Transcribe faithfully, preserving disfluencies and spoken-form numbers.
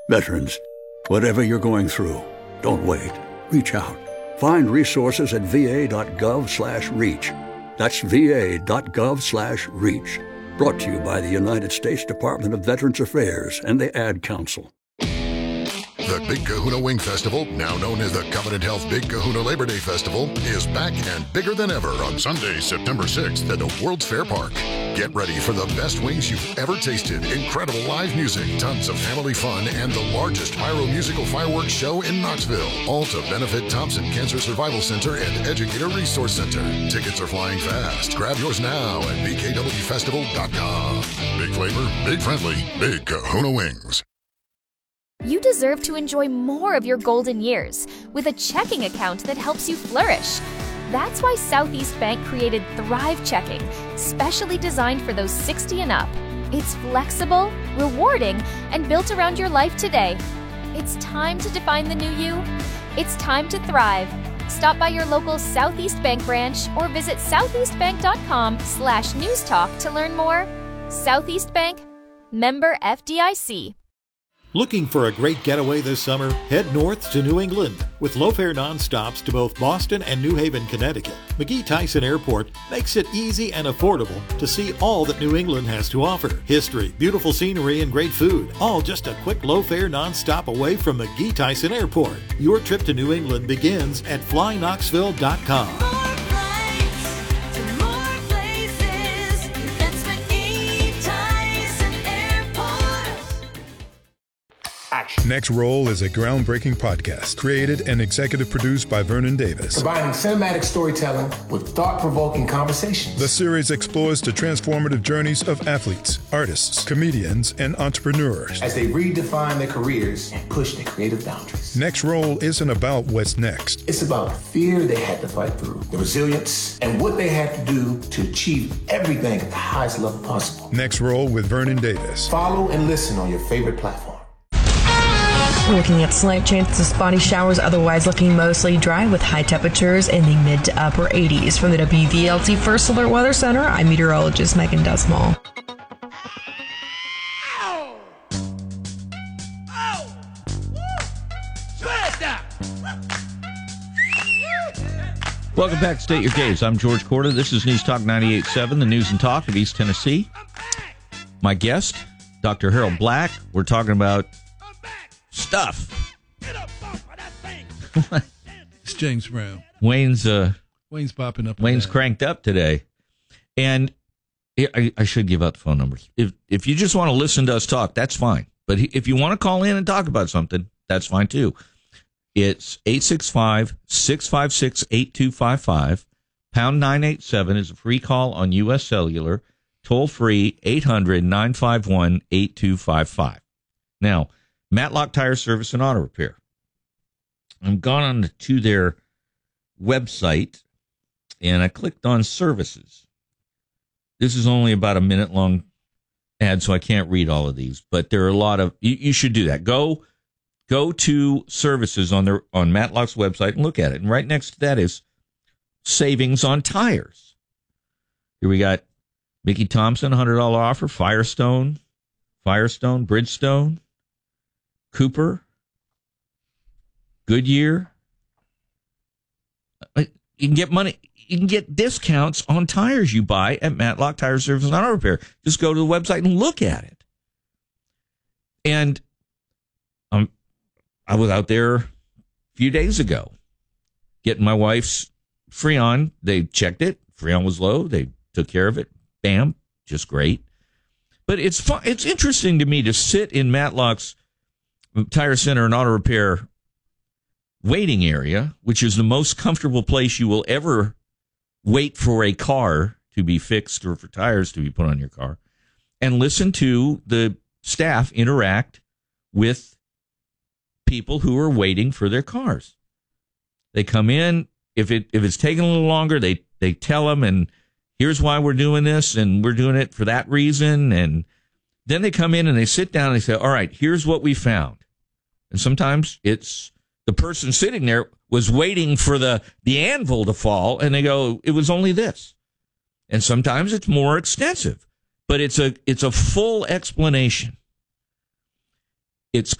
Veterans, whatever you're going through, don't wait. Reach out. Find resources at va.gov slash reach. That's va.gov slash reach. Brought to you by the United States Department of Veterans Affairs and the Ad Council. The Big Kahuna Wing Festival, now known as the Covenant Health Big Kahuna Labor Day Festival, is back and bigger than ever on Sunday, September sixth at the World's Fair Park. Get ready for the best wings you've ever tasted, incredible live music, tons of family fun, and the largest pyro musical fireworks show in Knoxville. All to benefit Thompson Cancer Survival Center and Educator Resource Center. Tickets are flying fast. Grab yours now at b k w festival dot com. Big flavor, big friendly, Big Kahuna Wings. You deserve to enjoy more of your golden years with a checking account that helps you flourish. That's why Southeast Bank created Thrive Checking, specially designed for those sixty and up. It's flexible, rewarding, and built around your life today. It's time to define the new you. It's time to thrive. Stop by your local Southeast Bank branch or visit southeastbank.com slash newstalk to learn more. Southeast Bank, member F D I C. Looking for a great getaway this summer? Head north to New England. With low-fare nonstops to both Boston and New Haven, Connecticut, McGee-Tyson Airport makes it easy and affordable to see all that New England has to offer. History, beautiful scenery, and great food, all just a quick low-fare nonstop away from McGee-Tyson Airport. Your trip to New England begins at fly knoxville dot com. Next Roll is a groundbreaking podcast created and executive produced by Vernon Davis. Combining cinematic storytelling with thought-provoking conversations. The series explores the transformative journeys of athletes, artists, comedians, and entrepreneurs as they redefine their careers and push their creative boundaries. Next Roll isn't about what's next. It's about the fear they had to fight through, the resilience, and what they had to do to achieve everything at the highest level possible. Next Roll with Vernon Davis. Follow and listen on your favorite platform. We're looking at slight chances of spotty showers, otherwise looking mostly dry with high temperatures in the mid to upper eighties. From the W V L T First Alert Weather Center, I'm meteorologist Megan Desmall. Ow! Ow! Woo! Smash that! Welcome back to State Your Case. I'm George Corda. This is News Talk ninety-eight point seven, the news and talk of East Tennessee. My guest, Doctor Harold Black. We're talking about stuff. It's James Brown. Wayne's uh, Wayne's popping up. Wayne's cranked up today, and I, I should give out the phone numbers. If if you just want to listen to us talk, that's fine. But if you want to call in and talk about something, that's fine too. It's eight six five, six five six, eight two five five. Pound nine eight seven is a free call on U S Cellular. Toll free eight hundred, nine five one, eight two five five. Now, Matlock Tire Service and Auto Repair. I've gone on to their website, and I clicked on services. This is only about a minute-long ad, so I can't read all of these, but there are a lot of... You, you should do that. Go go to services on their on Matlock's website and look at it. And right next to that is savings on tires. Here we got Mickey Thompson, one hundred dollars offer, Firestone, Firestone, Bridgestone, Cooper, Goodyear. You can get money. You can get discounts on tires you buy at Matlock Tire Service and Auto Repair. Just go to the website and look at it. And um, I was out there a few days ago getting my wife's Freon. They checked it. Freon was low. They took care of it. Bam, just great. But it's fun. It's interesting to me to sit in Matlock's Tire Center and Auto Repair waiting area, which is the most comfortable place you will ever wait for a car to be fixed or for tires to be put on your car, and listen to the staff interact with people who are waiting for their cars. They come in. If it if it's taking a little longer, they, they tell them, and here's why we're doing this, and we're doing it for that reason. And then they come in and they sit down and they say, all right, here's what we found. And sometimes it's the person sitting there was waiting for the, the anvil to fall, and they go, it was only this. And sometimes it's more extensive, but it's a it's a full explanation. It's